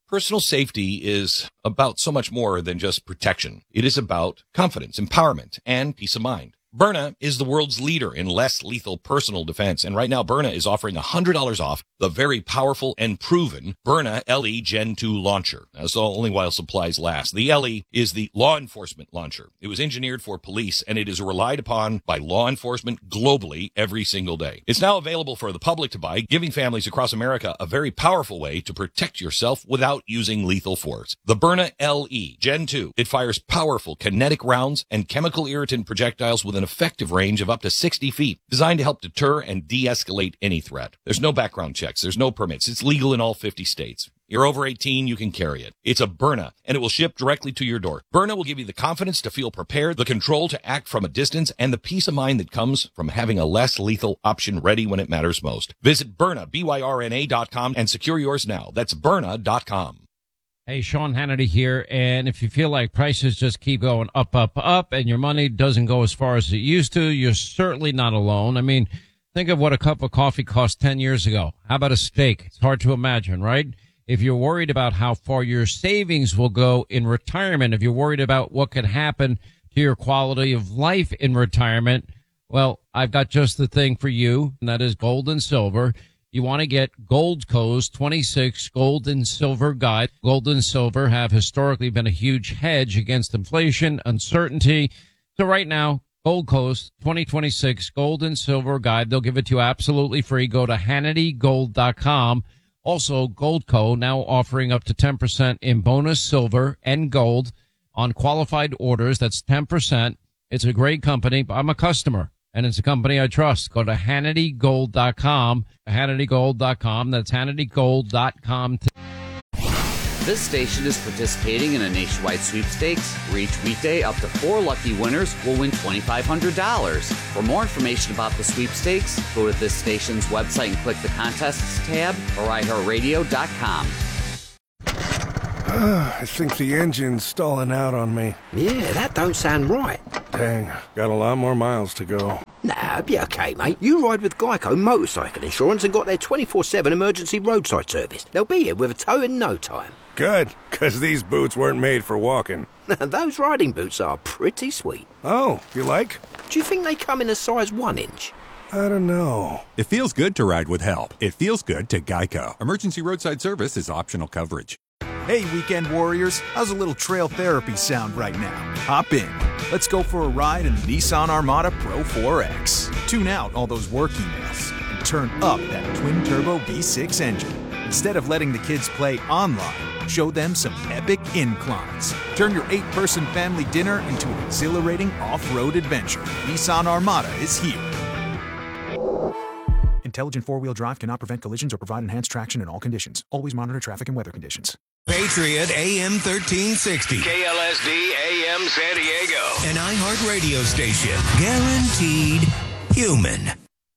Personal safety is about so much more than just protection. It is about confidence, empowerment, and peace of mind. Byrna is the world's leader in less lethal personal defense, and right now Byrna is offering $100 off the very powerful and proven Byrna LE Gen 2 launcher. That's only while supplies last. The LE is the law enforcement launcher. It was engineered for police, and it is relied upon by law enforcement globally every single day. It's now available for the public to buy, giving families across America a very powerful way to protect yourself without using lethal force. The Byrna LE Gen 2. It fires powerful kinetic rounds and chemical irritant projectiles with an effective range of up to 60 feet, designed to help deter and de-escalate any threat. There's no background checks. There's no permits. It's legal in all 50 states. You're over 18, you can carry it. It's a Byrna, and it will ship directly to your door. Byrna will give you the confidence to feel prepared, the control to act from a distance, and the peace of mind that comes from having a less lethal option ready when it matters most. Visit Byrna, BYRNA.com, and secure yours now. That's Byrna.com. Hey, Sean Hannity here, and if you feel like prices just keep going up, and your money doesn't go as far as it used to, you're certainly not alone. I mean, think of what a cup of coffee cost 10 years ago. How about a steak? It's hard to imagine, right? If you're worried about how far your savings will go in retirement, if you're worried about what could happen to your quality of life in retirement, well, I've got just the thing for you, and that is gold and silver. You want to get Goldco's 26 Gold and Silver Guide. Gold and silver have historically been a huge hedge against inflation, uncertainty. So right now, Goldco's 2026 Gold and Silver Guide, they'll give it to you absolutely free. Go to HannityGold.com. Also, Goldco now offering up to 10% in bonus silver and gold on qualified orders. That's 10%. It's a great company. I'm a customer, and it's a company I trust. Go to HannityGold.com. HannityGold.com. That's HannityGold.com. This station is participating in a nationwide sweepstakes where each weekday up to 4 lucky winners will win $2,500. For more information about the sweepstakes, go to this station's website and click the contests tab or iHeartRadio.com. I think the engine's stalling out on me. Yeah, that don't sound right. Dang, got a lot more miles to go. Nah, be okay, mate. You ride with Geico Motorcycle Insurance and got their 24/7 emergency roadside service. They'll be here with a tow in no time. Good, because these boots weren't made for walking. Those riding boots are pretty sweet. Oh, you like? Do you think they come in a size 1 inch? I don't know. It feels good to ride with help. It feels good to Geico. Emergency roadside service is optional coverage. Hey, weekend warriors, how's a little trail therapy sound right now? Hop in. Let's go for a ride in the Nissan Armada Pro 4X. Tune out all those work emails and turn up that twin-turbo V6 engine. Instead of letting the kids play online, show them some epic inclines. Turn your 8-person family dinner into an exhilarating off-road adventure. Nissan Armada is here. Intelligent four-wheel drive cannot prevent collisions or provide enhanced traction in all conditions. Always monitor traffic and weather conditions. Patriot AM 1360. KLSD AM San Diego. An iHeart radio station. Guaranteed human.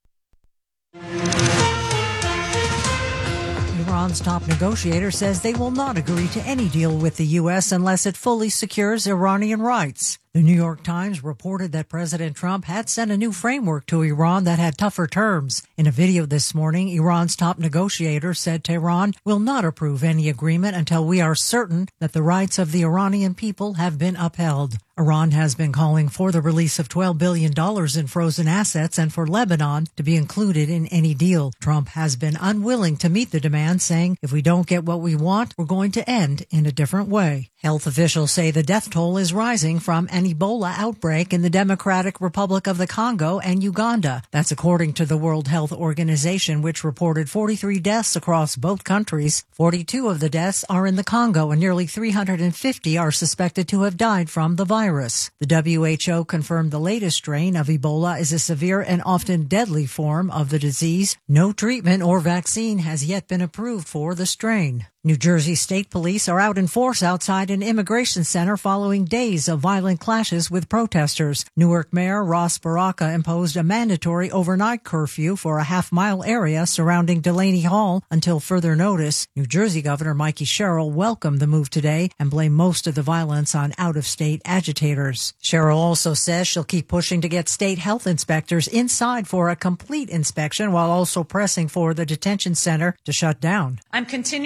Iran's top negotiator says they will not agree to any deal with the U.S. unless it fully secures Iranian rights. The New York Times reported that President Trump had sent a new framework to Iran that had tougher terms. In a video this morning, Iran's top negotiator said Tehran will not approve any agreement until we are certain that the rights of the Iranian people have been upheld. Iran has been calling for the release of $12 billion in frozen assets and for Lebanon to be included in any deal. Trump has been unwilling to meet the demand, saying, if we don't get what we want, we're going to end in a different way. Health officials say the death toll is rising from an Ebola outbreak in the Democratic Republic of the Congo and Uganda. That's according to the World Health Organization, which reported 43 deaths across both countries. 42 of the deaths are in the Congo, and nearly 350 are suspected to have died from the virus. The WHO confirmed the latest strain of Ebola is a severe and often deadly form of the disease. No treatment or vaccine has yet been approved for the strain. New Jersey State Police are out in force outside an immigration center following days of violent clashes with protesters. Newark Mayor Ross Baraka imposed a mandatory overnight curfew for a half-mile area surrounding Delaney Hall until further notice. New Jersey Governor Mikey Sherrill welcomed the move today and blamed most of the violence on out-of-state agitators. Sherrill also says she'll keep pushing to get state health inspectors inside for a complete inspection while also pressing for the detention center to shut down. I'm continuing to take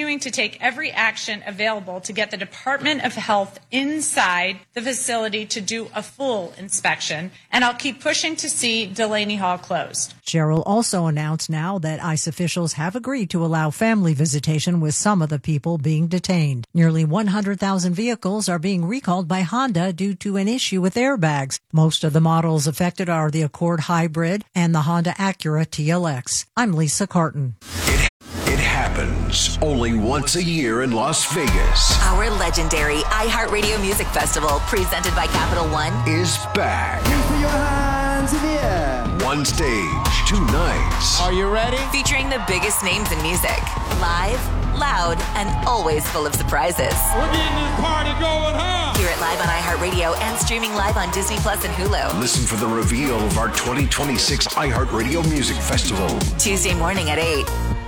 take every action available to get the Department of Health inside the facility to do a full inspection, and I'll keep pushing to see Delaney Hall closed. Cheryl also announced now that ICE officials have agreed to allow family visitation with some of the people being detained. Nearly 100,000 vehicles are being recalled by Honda due to an issue with airbags. Most of the models affected are the Accord Hybrid and the Honda Acura TLX. I'm Lisa Carton. It happens only once a year in Las Vegas. Our legendary iHeartRadio Music Festival, presented by Capital One, is back. Put your hands in the air. One stage, 2 nights. Are you ready? Featuring the biggest names in music. Live, loud, and always full of surprises. We're getting this party going, huh? Hear it live on iHeartRadio and streaming live on Disney Plus and Hulu. Listen for the reveal of our 2026 iHeartRadio Music Festival. Tuesday morning at 8.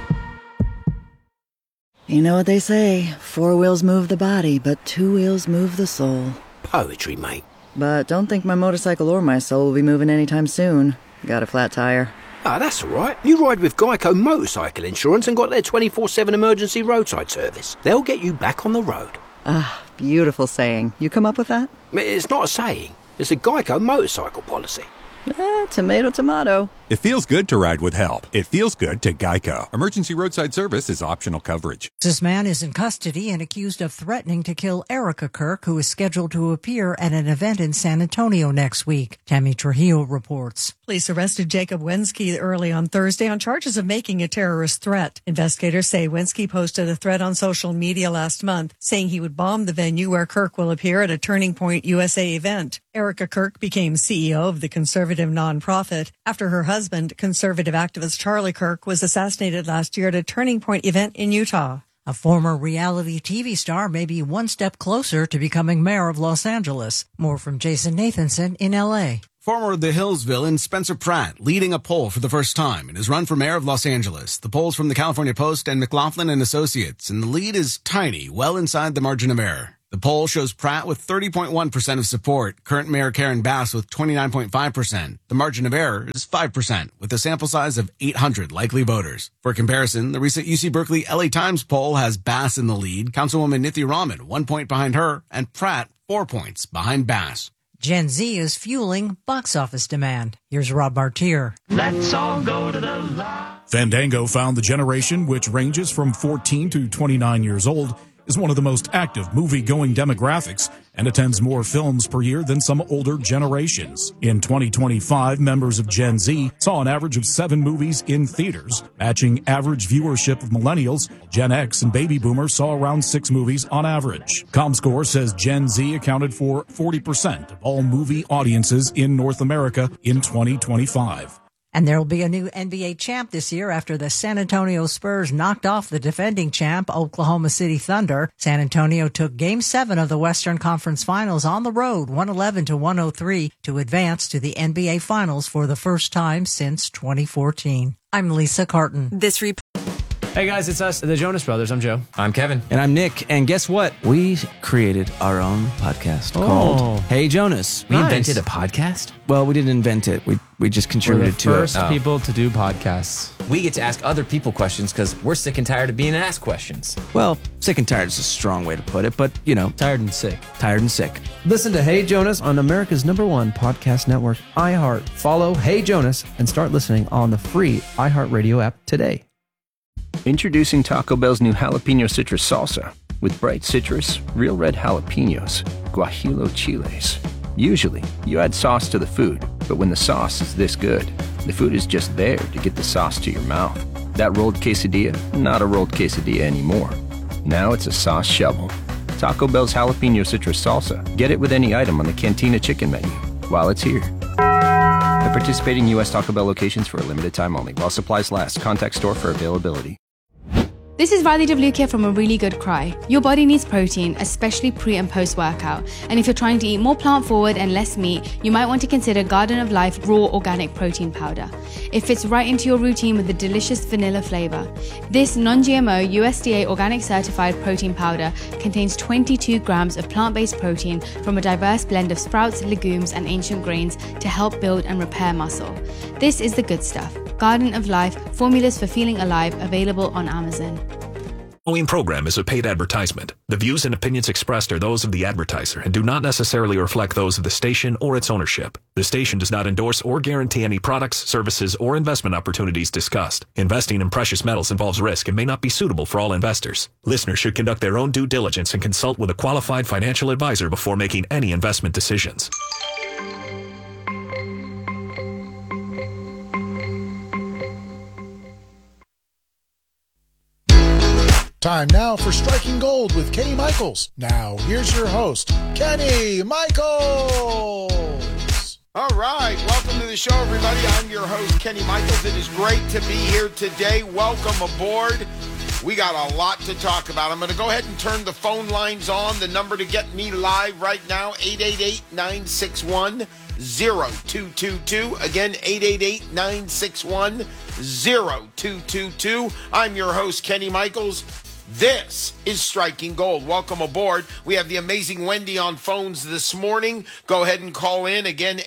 You know what they say, 4 wheels move the body, but 2 wheels move the soul. Poetry, mate. But don't think my motorcycle or my soul will be moving anytime soon. Got a flat tire. Ah, that's all right. You ride with Geico Motorcycle Insurance and got their 24/7 emergency roadside service. They'll get you back on the road. Ah, beautiful saying. You come up with that? It's not a saying. It's a Geico motorcycle policy. Tomato, tomato. It feels good to ride with help. It feels good to Geico. Emergency roadside service is optional coverage. This man is in custody and accused of threatening to kill Erica Kirk, who is scheduled to appear at an event in San Antonio next week. Tammy Trujillo reports. Police arrested Jacob Wensky early on Thursday on charges of making a terrorist threat. Investigators say Wensky posted a threat on social media last month, saying he would bomb the venue where Kirk will appear at a Turning Point USA event. Erica Kirk became CEO of the conservative nonprofit after her husband, conservative activist Charlie Kirk, was assassinated last year at a Turning Point event in Utah. A former reality TV star may be one step closer to becoming mayor of Los Angeles. More from Jason Nathanson in L.A. Former of the Hills villain Spencer Pratt leading a poll for the first time in his run for mayor of Los Angeles. The polls from the California Post and McLaughlin and Associates, and the lead is tiny, well inside the margin of error. The poll shows Pratt with 30.1% of support, current Mayor Karen Bass with 29.5%. The margin of error is 5%, with a sample size of 800 likely voters. For comparison, the recent UC Berkeley LA Times poll has Bass in the lead, Councilwoman Nithi Raman 1 point behind her, and Pratt 4 points behind Bass. Gen Z is fueling box office demand. Here's Rob Martier. Let's all go to the live. Fandango found the generation, which ranges from 14 to 29 years old, is one of the most active movie-going demographics and attends more films per year than some older generations. In 2025, members of Gen Z saw an average of 7 movies in theaters, matching average viewership of millennials. Gen X and baby boomers saw around 6 movies on average. ComScore says Gen Z accounted for 40% of all movie audiences in North America in 2025. And there will be a new NBA champ this year after the San Antonio Spurs knocked off the defending champ, Oklahoma City Thunder. San Antonio took Game 7 of the Western Conference Finals on the road, 111-103, to advance to the NBA Finals for the first time since 2014. I'm Lisa Carton. Hey guys, it's us, the Jonas Brothers. I'm Joe. I'm Kevin. And I'm Nick. And guess what? We created our own podcast called Hey Jonas. We invented a podcast? Well, we didn't invent it. We just contributed to it. We're the first people to do podcasts. We get to ask other people questions because we're sick and tired of being asked questions. Well, sick and tired is a strong way to put it, but, you know. Tired and sick. Tired and sick. Listen to Hey Jonas on America's #1 podcast network, iHeart. Follow Hey Jonas and start listening on the free iHeartRadio app today. Introducing Taco Bell's new jalapeno citrus salsa. With bright citrus, real red jalapenos, guajillo chiles. Usually, you add sauce to the food, but when the sauce is this good, the food is just there to get the sauce to your mouth. That rolled quesadilla, not a rolled quesadilla anymore. Now it's a sauce shovel. Taco Bell's jalapeno citrus salsa. Get it with any item on the Cantina chicken menu while it's here. At participating U.S. Taco Bell locations for a limited time only. While supplies last, contact store for availability. This is Riley Devlukia from A Really Good Cry. Your body needs protein, especially pre and post workout. And if you're trying to eat more plant forward and less meat, you might want to consider Garden of Life Raw Organic Protein Powder. It fits right into your routine with a delicious vanilla flavor. This non-GMO USDA organic certified protein powder contains 22 grams of plant-based protein from a diverse blend of sprouts, legumes, and ancient grains to help build and repair muscle. This is the good stuff. Garden of Life, formulas for feeling alive, available on Amazon. following program is a paid advertisement. The views and opinions expressed are those of the advertiser and do not necessarily reflect those of the station or its ownership. The station does not endorse or guarantee any products, services, or investment opportunities discussed. Investing in precious metals involves risk and may not be suitable for all investors. Listeners should conduct their own due diligence and consult with a qualified financial advisor before making any investment decisions. Time now for Striking Gold with Kenny Michaels. Now, here's your host, Kenny Michaels. All right, welcome to the show, everybody. I'm your host, Kenny Michaels. It is great to be here today. Welcome aboard. We got a lot to talk about. I'm going to go ahead and turn the phone lines on. The number to get me live right now, 888-961-0222. Again, 888-961-0222. I'm your host, Kenny Michaels. This is Striking Gold. Welcome aboard. We have the amazing Wendy on phones this morning. Go ahead and call in. Again,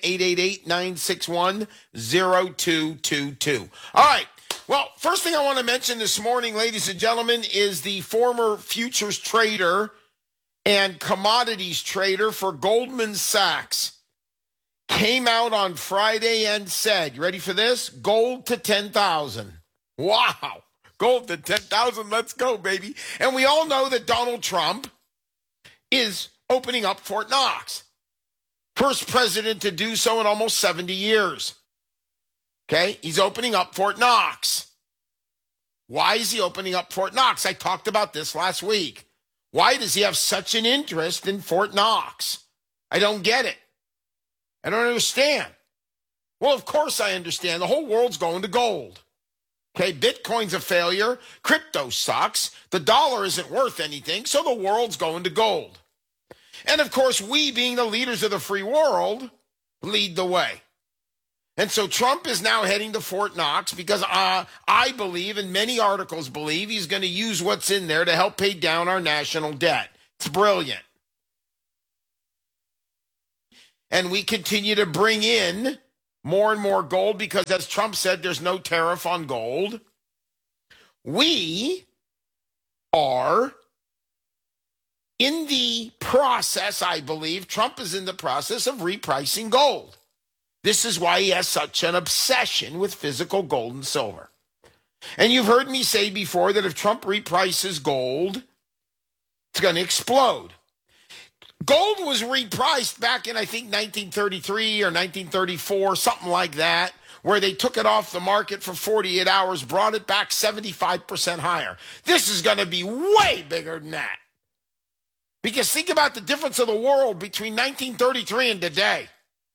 888-961-0222. All right. Well, first thing I want to mention this morning, ladies and gentlemen, is the former futures trader and commodities trader for Goldman Sachs came out on Friday and said, you ready for this? Gold to 10,000. Wow. Gold to 10,000. Let's go, baby. And we all know that Donald Trump is opening up Fort Knox. First president to do so in almost 70 years. Okay? He's opening up Fort Knox. Why is he opening up Fort Knox? I talked about this last week. Why does he have such an interest in Fort Knox? I don't get it. I don't understand. Well, of course I understand. The whole world's going to gold. Okay, Bitcoin's a failure. Crypto sucks. The dollar isn't worth anything, so the world's going to gold. And of course, we, being the leaders of the free world, lead the way. And so Trump is now heading to Fort Knox because I believe, and many articles believe, he's going to use what's in there to help pay down our national debt. It's brilliant. And we continue to bring in more and more gold because, as Trump said, there's no tariff on gold. We are in the process, I believe, Trump is in the process of repricing gold. This is why he has such an obsession with physical gold and silver. And you've heard me say before that if Trump reprices gold, it's going to explode. Gold was repriced back in, I think, 1933 or 1934, something like that, where they took it off the market for 48 hours, brought it back 75% higher. This is going to be way bigger than that. Because think about the difference of the world between 1933 and today.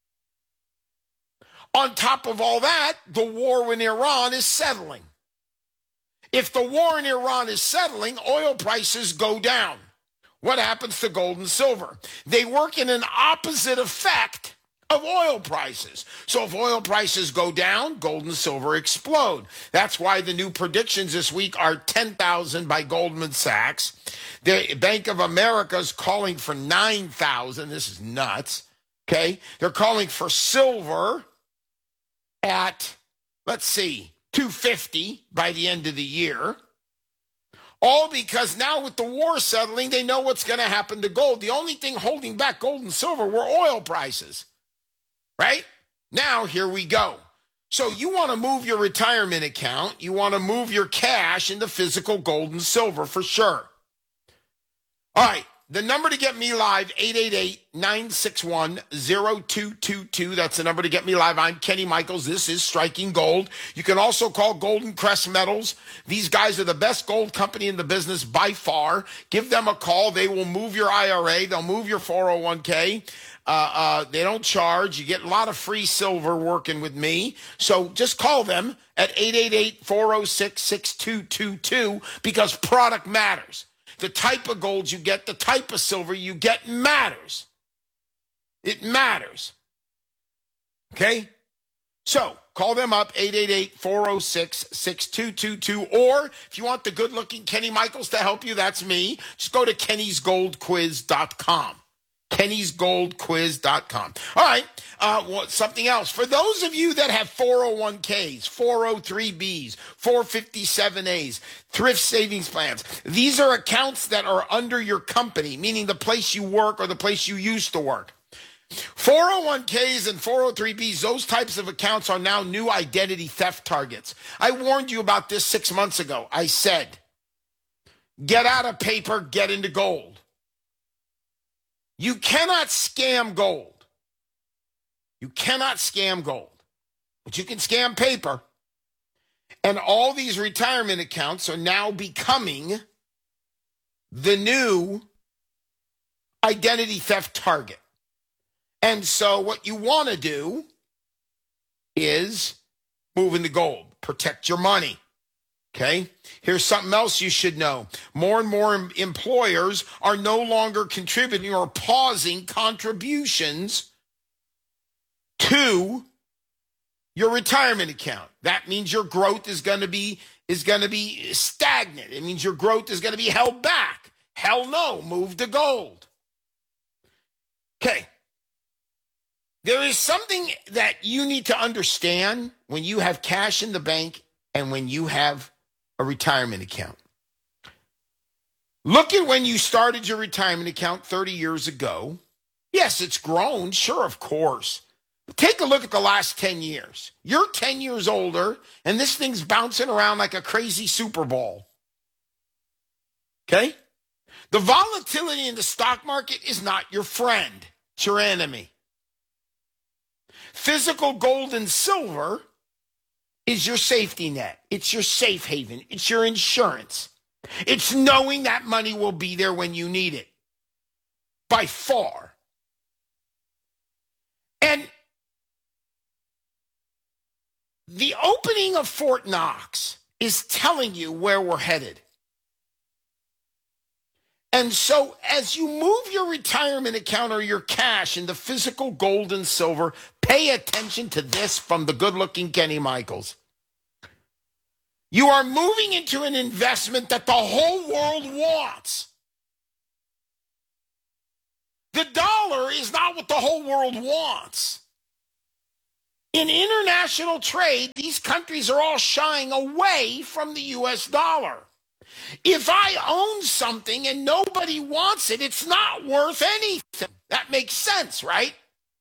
On top of all that, the war in Iran is settling. If the war in Iran is settling, oil prices go down. What happens to gold and silver? They work in an opposite effect of oil prices. So if oil prices go down, gold and silver explode. That's why the new predictions this week are 10,000 by Goldman Sachs. The Bank of America is calling for 9,000. This is nuts. Okay? They're calling for silver at, let's see, 250 by the end of the year. All because now with the war settling, they know what's going to happen to gold. The only thing holding back gold and silver were oil prices, right? Now, here we go. So you want to move your retirement account. You want to move your cash into physical gold and silver for sure. All right. The number to get me live, 888-961-0222. That's the number to get me live. I'm Kenny Michaels. This is Striking Gold. You can also call Golden Crest Metals. These guys are the best gold company in the business by far. Give them a call. They will move your IRA. They'll move your 401k. They don't charge. You get a lot of free silver working with me. So just call them at 888-406-6222 because product matters. The type of gold you get, the type of silver you get matters. It matters. Okay? So call them up, 888-406-6222. Or if you want the good-looking Kenny Michaels to help you, that's me. Just go to kennysgoldquiz.com. Kenny'sGoldQuiz.com. All right. Something else. For those of you that have 401ks, 403bs, 457as, thrift savings plans, these are accounts that are under your company, meaning the place you work or the place you used to work. 401ks and 403bs, those types of accounts are now new identity theft targets. I warned you about this 6 months ago. I said, get out of paper, get into gold. You cannot scam gold. You cannot scam gold, but you can scam paper. And all these retirement accounts are now becoming the new identity theft target. And so what you want to do is move into gold, protect your money. Okay, here's something else you should know. More and more employers are no longer contributing or pausing contributions to your retirement account. That means your growth is going to be stagnant. It means your growth is going to be held back. Hell no, move to gold. Okay. There is something that you need to understand when you have cash in the bank and when you have a retirement account. Look at when you started your retirement account 30 years ago. Yes, it's grown. Sure, of course. But take a look at the last 10 years. You're 10 years older, and this thing's bouncing around like a crazy Super Bowl. Okay? The volatility in the stock market is not your friend. It's your enemy. Physical gold and silver is your safety net. It's your safe haven. It's your insurance. It's knowing that money will be there when you need it. By far. And the opening of Fort Knox is telling you where we're headed. And so as you move your retirement account or your cash into physical gold and silver, pay attention to this from the good-looking Kenny Michaels. You are moving into an investment that the whole world wants. The dollar is not what the whole world wants. In international trade, these countries are all shying away from the U.S. dollar. If I own something and nobody wants it, it's not worth anything. That makes sense, right?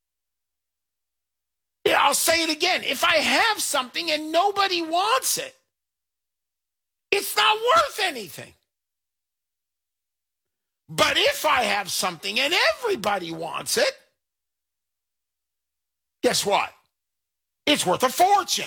Yeah, I'll say it again. If I have something and nobody wants it, it's not worth anything. But if I have something and everybody wants it, guess what? It's worth a fortune.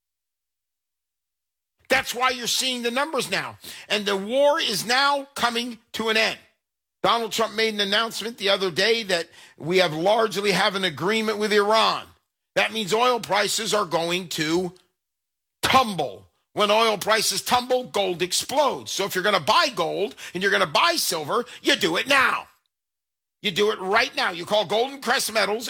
That's why you're seeing the numbers now. And the war is now coming to an end. Donald Trump made an announcement the other day that we largely have an agreement with Iran. That means oil prices are going to tumble. When oil prices tumble, gold explodes. So if you're going to buy gold and you're going to buy silver, you do it now. You do it right now. You call Golden Crest Metals,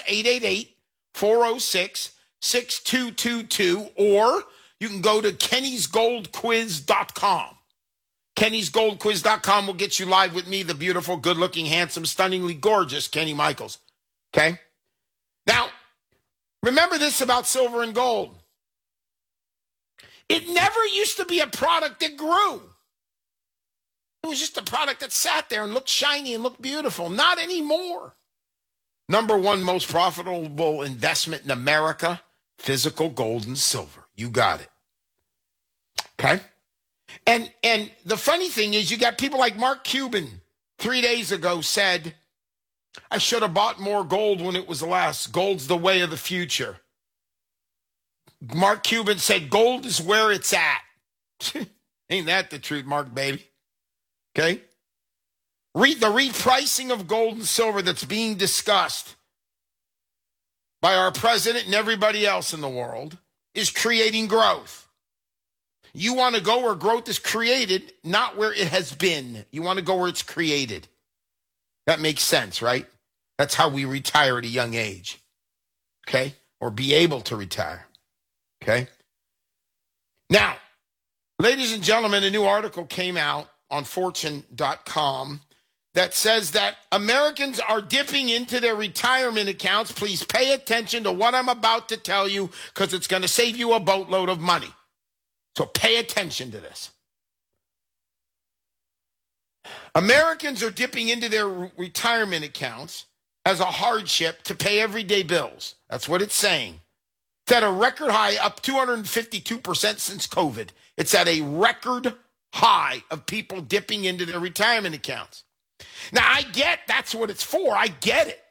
888-406-6222, or you can go to Kenny'sGoldQuiz.com. Kenny'sGoldQuiz.com will get you live with me, the beautiful, good-looking, handsome, stunningly gorgeous Kenny Michaels. Okay? Now, remember this about silver and gold. It never used to be a product that grew. It was just a product that sat there and looked shiny and looked beautiful. Not anymore. Number one most profitable investment in America, physical gold and silver. You got it. Okay? And the funny thing is you got people like Mark Cuban 3 days ago said, I should have bought more gold when it was less. Gold's the way of the future. Mark Cuban said gold is where it's at. Ain't that the truth, Mark, baby? Okay? Read the repricing of gold and silver that's being discussed by our president and everybody else in the world is creating growth. You want to go where growth is created, not where it has been. You want to go where it's created. That makes sense, right? That's how we retire at a young age. Okay? Or be able to retire. Okay? Now, ladies and gentlemen, a new article came out on Fortune.com that says that Americans are dipping into their retirement accounts. Please pay attention to what I'm about to tell you because it's going to save you a boatload of money. So pay attention to this. Americans are dipping into their retirement accounts as a hardship to pay everyday bills. That's what it's saying. It's at a record high, up 252% since COVID. It's at a record high of people dipping into their retirement accounts. Now, I get that's what it's for. I get it.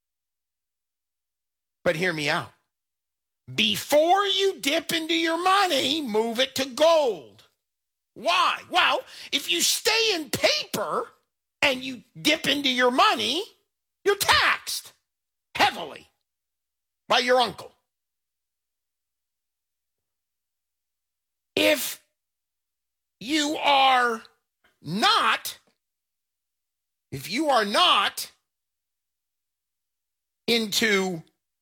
But hear me out. Before you dip into your money, move it to gold. Why? Well, if you stay in paper and you dip into your money, you're taxed heavily by your uncle. If you are not into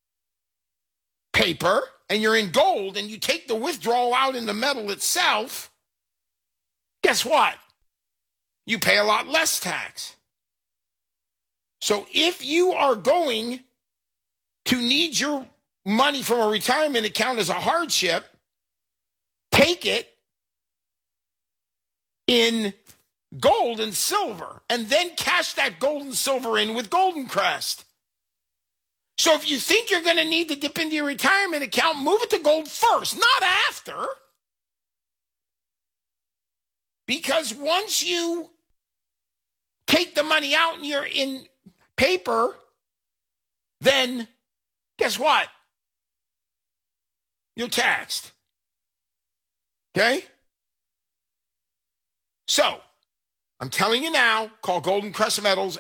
paper and you're in gold and you take the withdrawal out in the metal itself, guess what? You pay a lot less tax. So if you are going to need your money from a retirement account as a hardship, take it in gold and silver, and then cash that gold and silver in with Golden Crest. So if you think you're going to need to dip into your retirement account, move it to gold first, not after. Because once you take the money out and you're in paper, then guess what? You're taxed. Okay? So, I'm telling you now, call Golden Crest Metals,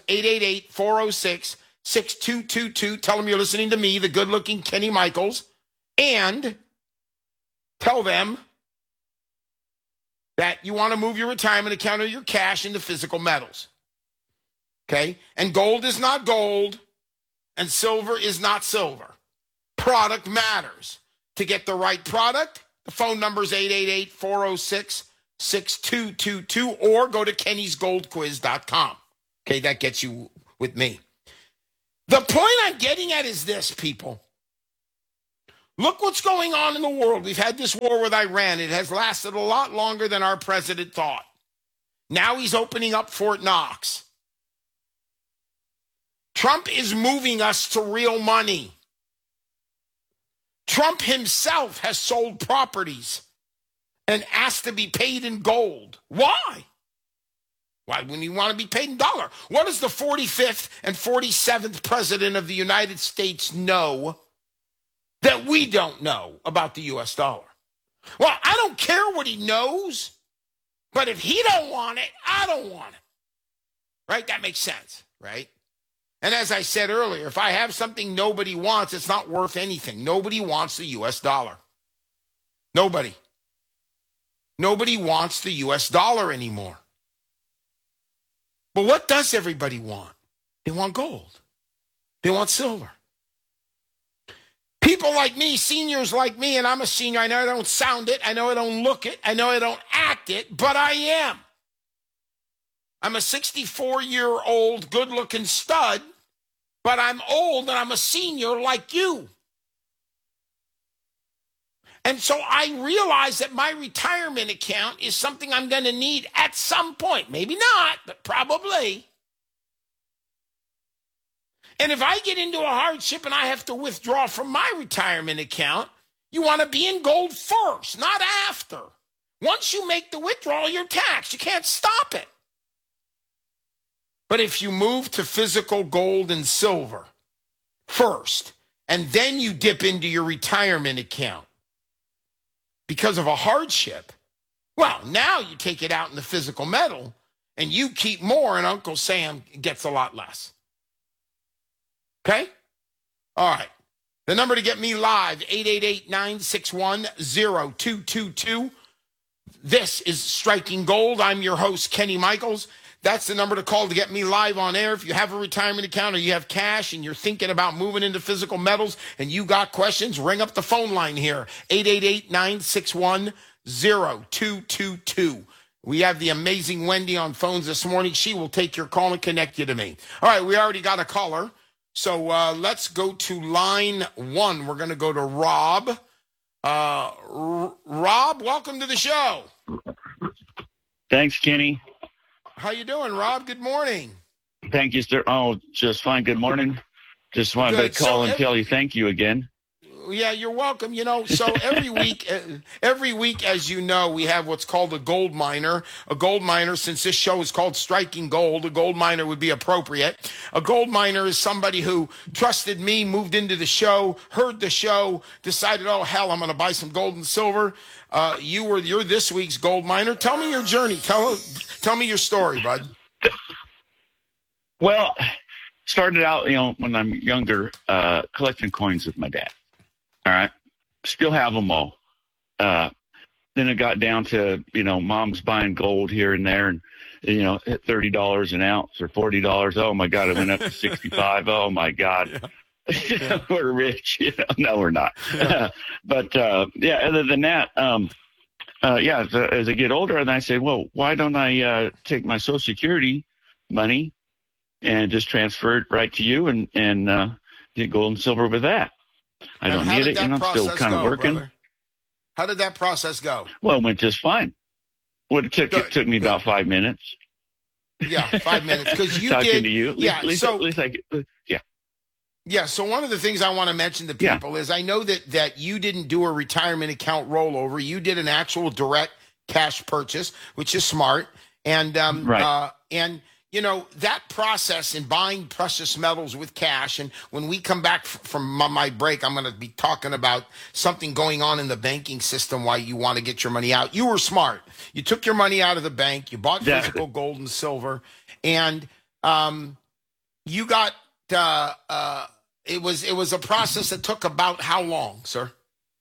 888-406-6222. Tell them you're listening to me, the good-looking Kenny Michaels, and tell them that you want to move your retirement account or your cash into physical metals. Okay? And gold is not gold, and silver is not silver. Product matters. To get the right product, the phone number is 888-406-6222, or go to kennysgoldquiz.com. Okay, that gets you with me. The point I'm getting at is this, people. Look what's going on in the world. We've had this war with Iran. It has lasted a lot longer than our president thought. Now he's opening up Fort Knox. Trump is moving us to real money. Trump himself has sold properties and asked to be paid in gold. Why? Why wouldn't you want to be paid in dollar? What does the 45th and 47th president of the United States know that we don't know about the U.S. dollar? Well, I don't care what he knows, but if he don't want it, I don't want it. Right? That makes sense, right? And as I said earlier, if I have something nobody wants, it's not worth anything. Nobody wants the U.S. dollar. Nobody. Nobody wants the U.S. dollar anymore. But what does everybody want? They want gold. They want silver. People like me, seniors like me, and I'm a senior. I know I don't sound it. I know I don't look it. I know I don't act it, but I am. I'm a 64-year-old good-looking stud, but I'm old and I'm a senior like you. And so I realize that my retirement account is something I'm going to need at some point. Maybe not, but probably. And if I get into a hardship and I have to withdraw from my retirement account, you want to be in gold first, not after. Once you make the withdrawal, you're taxed. You can't stop it. But if you move to physical gold and silver first, and then you dip into your retirement account because of a hardship, well, now you take it out in the physical metal and you keep more and Uncle Sam gets a lot less. Okay? All right. The number to get me live, 888-961-0222. This is Striking Gold. I'm your host, Kenny Michaels. That's the number to call to get me live on air. If you have a retirement account or you have cash and you're thinking about moving into physical metals and you got questions, ring up the phone line here, 888-961-0222. We have the amazing Wendy on phones this morning. She will take your call and connect you to me. All right, we already got a caller. So let's go to line 1. We're going to go to Rob. Rob, welcome to the show. Thanks, Kenny. How you doing, Rob? Good morning. Thank you, sir. Oh, just fine. Good morning. Just wanted to call and tell you thank you again. Yeah, you're welcome. So every week, as you know, we have what's called a gold miner. A gold miner, since this show is called Striking Gold, a gold miner would be appropriate. A gold miner is somebody who trusted me, moved into the show, heard the show, decided, oh, hell, I'm going to buy some gold and silver. You're this week's gold miner. Tell me your journey. Tell me your story, bud. Well, started out, when I'm younger, collecting coins with my dad. All right. Still have them all. Then it got down to, mom's buying gold here and there and, hit $30 an ounce or $40. Oh my God. It went up to 65. Oh my God. Yeah. We're rich. No, we're not. Yeah. But, other than that, as I get older and I say, well, why don't I, take my Social Security money and just transfer it right to you and get gold and silver with that? I don't need it, I'm still kind of working. Brother? How did that process go? Well, it went just fine. It took me about 5 minutes. Yeah, 5 minutes. Because you talking to you. Yeah, yeah. Yeah, so one of the things I want to mention to people is I know that you didn't do a retirement account rollover. You did an actual direct cash purchase, which is smart. And right. That process in buying precious metals with cash, and when we come back from my break, I'm going to be talking about something going on in the banking system, why you want to get your money out. You were smart. You took your money out of the bank, you bought physical gold and silver, and you got it was a process that took about how long, sir?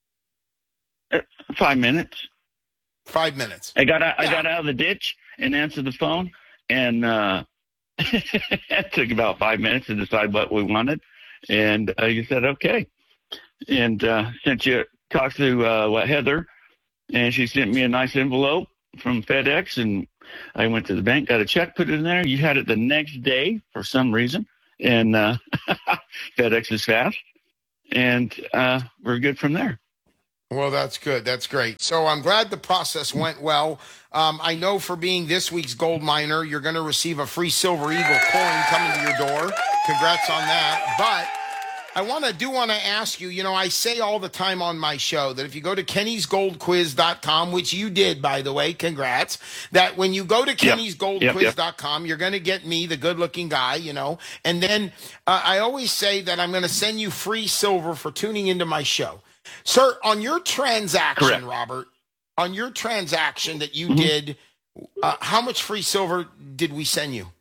5 minutes. 5 minutes. I got out of the ditch and answered the phone. And it took about 5 minutes to decide what we wanted. And you said, okay. And since you talked to Heather, and she sent me a nice envelope from FedEx, and I went to the bank, got a check, put it in there. You had it the next day for some reason. And FedEx is fast. And we're good from there. Well, that's good. That's great. So I'm glad the process went well. I know for being this week's gold miner, you're going to receive a free Silver Eagle coin coming to your door. Congrats on that. But I want to ask you, I say all the time on my show that if you go to kennysgoldquiz.com, which you did, by the way, congrats, that when you go to kennysgoldquiz.com, you're going to get me, the good-looking guy, and then I always say that I'm going to send you free silver for tuning into my show. Sir, on your transaction, correct. Robert, on your transaction that you did, how much free silver did we send you?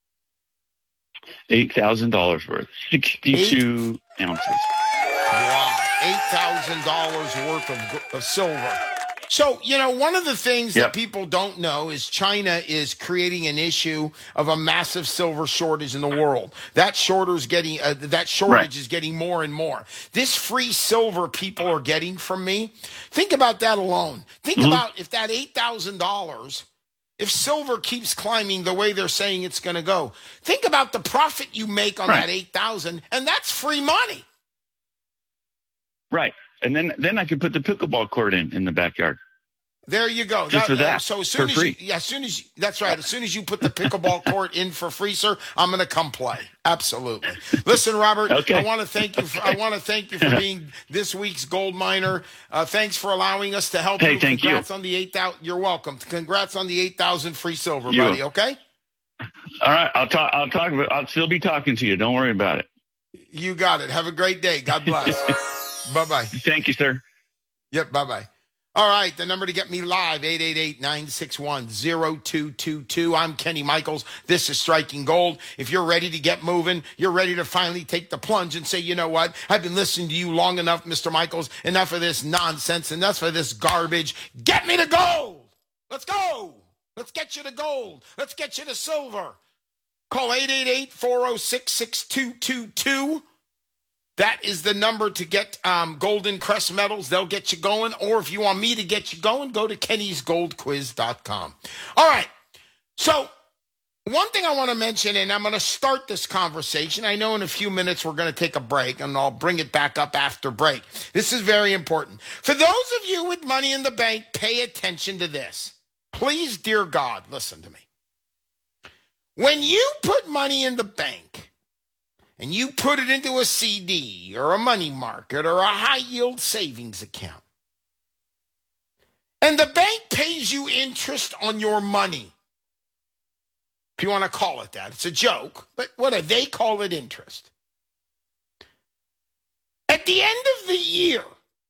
$8,000 worth, 62 ounces. Wow, $8,000 worth of silver. So, one of the things that people don't know is China is creating an issue of a massive silver shortage in the world. That shortage is getting more and more. This free silver people are getting from me, think about that alone. Think about if that $8,000, if silver keeps climbing the way they're saying it's going to go, think about the profit you make on that $8,000, and that's free money. Right. And then I could put the pickleball court in the backyard. There you go. Just for that. So as soon for free. That's right. As soon as you put the pickleball court in for free, sir, I'm going to come play. Absolutely. Listen, Robert, I want to thank you. I want to thank you for being this week's gold miner. Thanks for allowing us to help you. Thank Congrats you. On the 8,000. You're welcome. Congrats on the 8,000 free silver, buddy. Okay. All right. I'll still be talking to you. Don't worry about it. You got it. Have a great day. God bless. Bye-bye. Thank you, sir. Yep, bye-bye. All right, the number to get me live, 888-961-0222. I'm Kenny Michaels. This is Striking Gold. If you're ready to get moving, you're ready to finally take the plunge and say, you know what? I've been listening to you long enough, Mr. Michaels. Enough of this nonsense. Enough of this garbage. Get me to gold. Let's go. Let's get you to gold. Let's get you to silver. Call 888-406-6222. That is the number to get Golden Crest medals. They'll get you going. Or if you want me to get you going, go to kennysgoldquiz.com. All right. So one thing I want to mention, and I'm going to start this conversation. I know in a few minutes we're going to take a break, and I'll bring it back up after break. This is very important. For those of you with money in the bank, pay attention to this. Please, dear God, listen to me. When you put money in the bank, and you put it into a CD or a money market or a high-yield savings account, and the bank pays you interest on your money, if you want to call it that. It's a joke, but whatever. They call it interest. At the end of the year,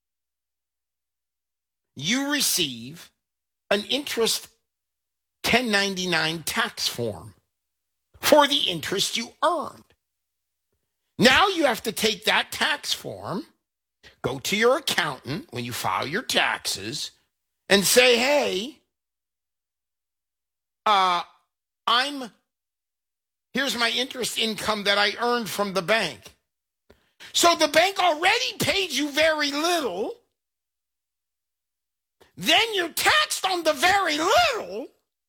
you receive an interest 1099 tax form for the interest you earned. Now you have to take that tax form, go to your accountant when you file your taxes, and say, hey, here's my interest income that I earned from the bank. So the bank already paid you very little. Then you're taxed on the very little.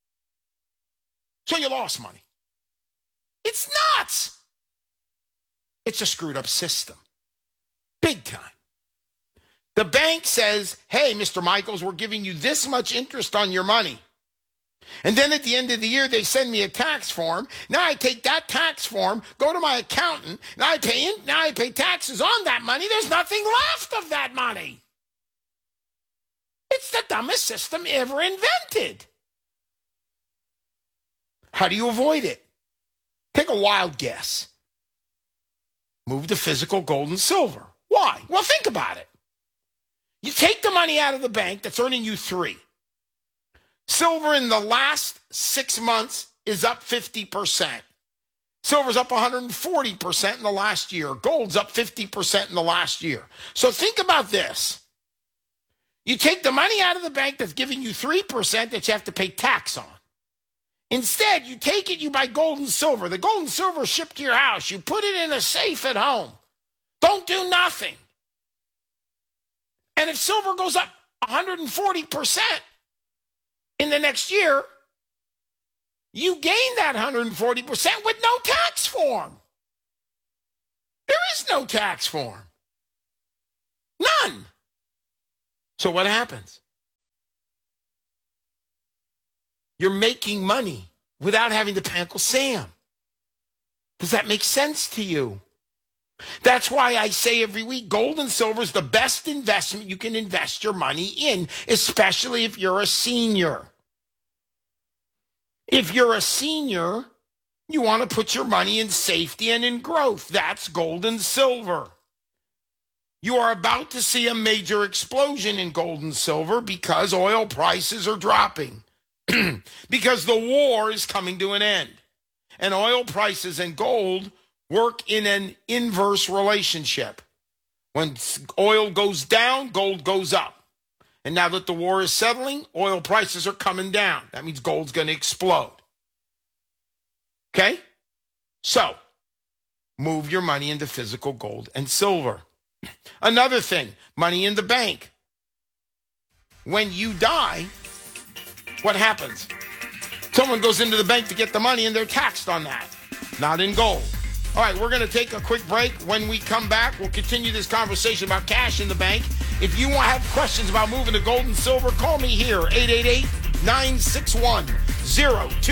So you lost money. It's nuts. It's a screwed up system. Big time. The bank says, hey, Mr. Michaels, we're giving you this much interest on your money. And then at the end of the year, they send me a tax form. Now I take that tax form, go to my accountant, now I pay taxes on that money. There's nothing left of that money. It's the dumbest system ever invented. How do you avoid it? Take a wild guess. Move to physical gold and silver. Why? Well, think about it. You take the money out of the bank that's earning you 3. Silver in the last 6 months is up 50%. Silver's up 140% in the last year. Gold's up 50% in the last year. So think about this. You take the money out of the bank that's giving you 3% that you have to pay tax on. Instead, you take it, you buy gold and silver. The gold and silver is shipped to your house. You put it in a safe at home. Don't do nothing. And if silver goes up 140% in the next year, you gain that 140% with no tax form. There is no tax form. None. So what happens? You're making money without having to pay Uncle Sam. Does that make sense to you? That's why I say every week, gold and silver is the best investment you can invest your money in, especially if you're a senior. If you're a senior, you want to put your money in safety and in growth. That's gold and silver. You are about to see a major explosion in gold and silver because oil prices are dropping. Because the war is coming to an end. And oil prices and gold work in an inverse relationship. When oil goes down, gold goes up. And now that the war is settling, oil prices are coming down. That means gold's going to explode. Okay? So, move your money into physical gold and silver. Another thing, money in the bank. When you die, what happens? Someone goes into the bank to get the money and they're taxed on that, not in gold. All right, we're going to take a quick break. When we come back, we'll continue this conversation about cash in the bank. If you have questions about moving to gold and silver, call me here, 888-961-02.